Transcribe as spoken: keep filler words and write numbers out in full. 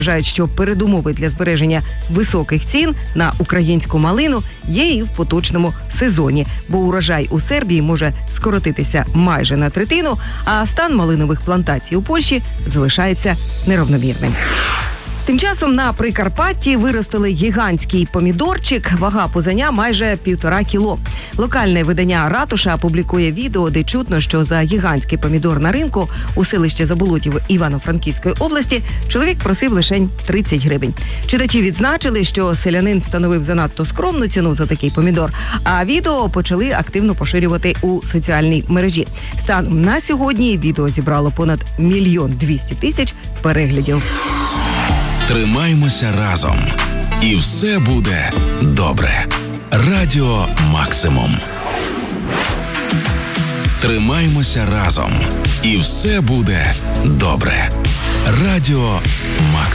Вважають, що передумови для збереження високих цін на українську малину є і в поточному сезоні, бо урожай у Сербії може скоротитися майже на третину, а стан малинових плантацій у Польщі залишається неравномірним. Тим часом на Прикарпатті виростили гігантський помідорчик, вага пузаня майже півтора кіло. Локальне видання «Ратуша» публікує відео, де чутно, що за гігантський помідор на ринку у селищі Заболотів Івано-Франківської області чоловік просив лише тридцять гривень. Читачі відзначили, що селянин встановив занадто скромну ціну за такий помідор, а відео почали активно поширювати у соціальній мережі. Станом на сьогодні відео зібрало понад мільйон двісті тисяч переглядів. Тримаймося разом, і все буде добре. Радіо Максимум. Тримаймося разом, і все буде добре. Радіо Максимум.